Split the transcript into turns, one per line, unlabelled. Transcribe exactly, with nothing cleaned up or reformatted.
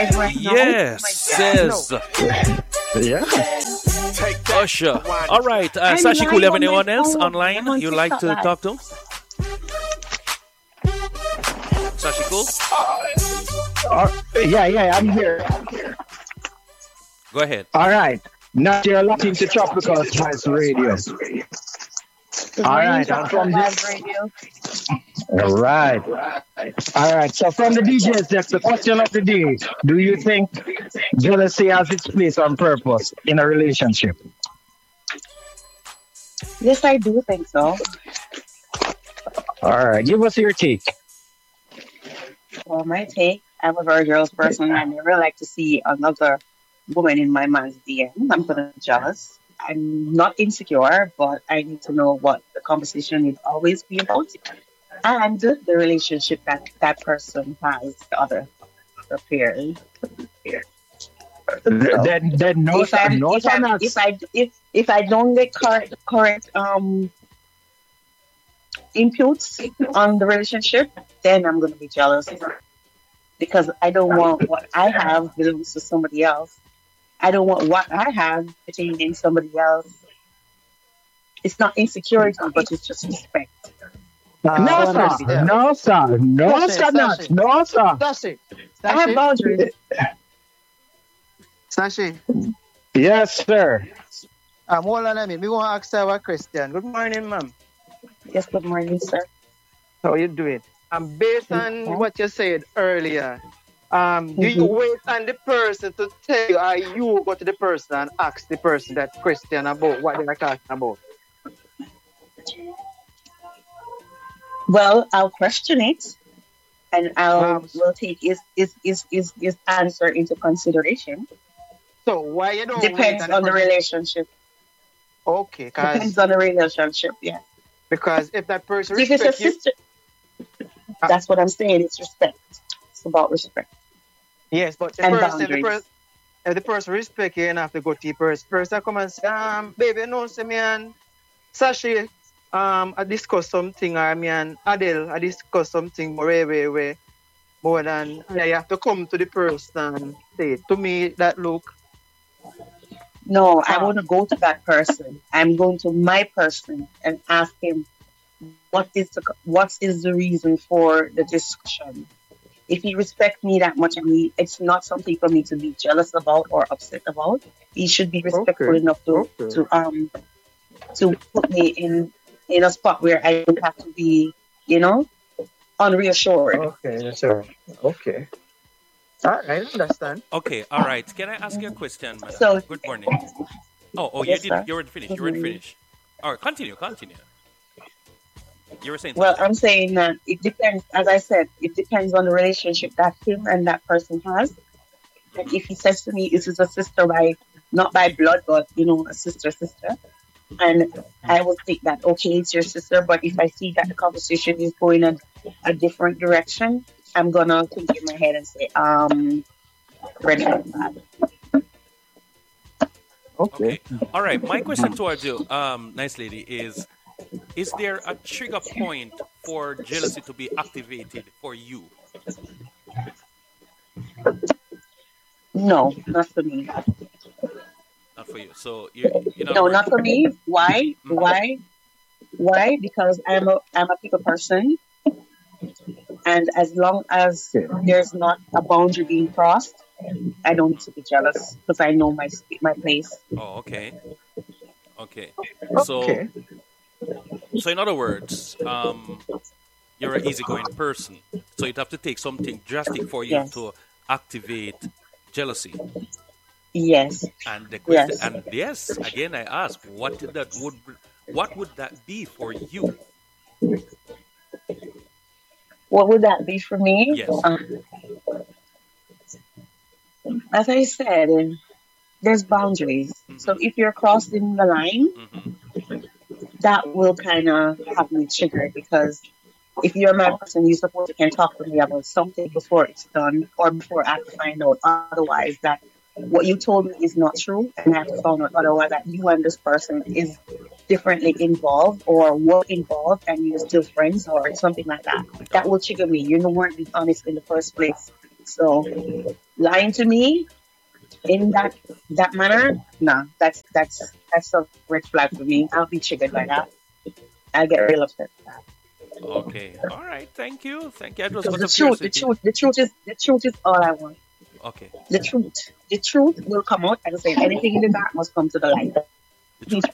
right now.
Yes, says
Yeah.
Usher. All right, uh,
I'm
Sashi, cool. You
live
have
on my
anyone else
phone.
online
I'm on
you like
TikTok
to
Live.
talk to? Sashi, cool.
Uh, yeah, yeah, I'm here.
Go ahead.
All right. Now you're looking to Tropical Spice Radio.
Good
All
morning,
right, I'm
Tropical
from
Live
the.
Radio.
All right. All right. So from the D Js, that's the question of the day. Do you think jealousy has its place on purpose in a relationship?
Yes, I do think so.
All right. Give us your take.
Well, my take, I'm a very girls person. I never like to see another woman in my man's D M. I'm gonna be jealous. I'm not insecure, but I need to know what the conversation will always be about and the relationship that that person has with the other affair.
Th-
So
Then, then no,
if
sir,
I'm
no,
if
sir,
I'm
not.
if I if if I don't get correct correct um inputs on the relationship, then I'm gonna be jealous because I don't want what I have belongs to somebody else. I don't want what I have pertaining in somebody else. It's not insecurity, but it's just respect.
No,
So
Uh,
I'm gonna
sir.
be
yeah.
jealous.
No, sir. No,
Sashi,
sir, not.
Sashi,
No, sir.
Sashi,
I have
Sashi,
boundaries.
Sashi.
Yes, sir.
Um, hold on a minute. We want to ask our question. Good morning, ma'am.
Yes, good morning, sir.
How you doing? Um, based on
Okay.
what you said earlier, um, do you
Mm-hmm.
wait on the person to tell you, or you go to the person and ask the person that question about what they are talking about?
Well, I'll question it and I'll
Um,
will take his his his his, his answer into consideration.
so why you don't wait
Depends
on the
on the
person?
relationship.
Okay,
Depends
cause
on the relationship, yeah.
because if that person
So if it's a
respect you,
sister,
uh,
that's what I'm saying. It's respect. It's about respect
yes, but the
and
person, the
boundaries.
person. If the person respect you, you have to go to the person. Person come and say, um, baby, no, say me and Sashi, um, I discuss something, or me and Adele, I discuss something more, way, way, way, more than, yeah, you have to come to the person and say, to me, that look,
No, I
um,
want to go to that person. I'm going to my person and ask him what is the what is the reason for the discussion. If he respects me that much, I mean, it's not something for me to be jealous about or upset about. He should be respectful
okay,
enough to
okay,
to um to put me in in a spot where I don't have to be, you know, unreassured.
okay, yes, sir. Okay. All right, I understand.
Okay, all right. Can I ask you a question, madam?
So
Good morning. Oh, oh, you
yes,
didn't.
sir.
You weren't finished.
Good
You weren't
morning.
finished. All right, continue, continue. You were saying
Well,
something.
I'm saying that it depends. As I said, it depends on the relationship that him and that person has. And
Mm-hmm.
if he says to me, "This is a sister by not by blood, but you know, a sister, sister," and I will think that okay, it's your sister. But if I see that the conversation is going in a different direction, I'm gonna think in my head and say, um, red flag.
Okay.
Okay. All right. My question towards you, um, nice lady, is: Is there a trigger point for jealousy to be activated for you?
No, not for me.
Not for you. So, you, in other
No,
words,
not for me. Why?
mhm.
Why? Why? Because I'm a I'm a people person, and as long as
Okay.
there's not a boundary being crossed, I don't need to be jealous because I know my sp- my place.
Oh, okay, okay. So,
Okay.
so in other words, um, you're an easygoing person. So you'd have to take something drastic for you
Yes,
to activate jealousy.
yes,
And the question,
yes.
and yes, again, I ask, what that would, what would that be for you?
What would that be for me?
Yes.
Um, as I said, uh, there's boundaries. So
Mm-hmm.
if you're crossing the line,
Mm-hmm.
that will kind of have me triggered because if you're my person, you suppose you can talk to me about something before it's done or before I have to find out otherwise that what you told me is not true and I have to find out otherwise that you and this person is differently involved or were involved and you're still friends or something like that. That
Oh,
will trigger me. You weren't being honest in the first place. So lying to me in that that manner, no, that's that's that's a red flag for me. I'll be triggered by that. I get real upset with that.
Okay. All right. Thank you. Thank you. It was
Because
out
the
of
truth, the
curiosity.
truth, the truth is the truth is all I want.
Okay.
The truth. The truth will come out. As I say, anything in the dark must come to the light.
The truth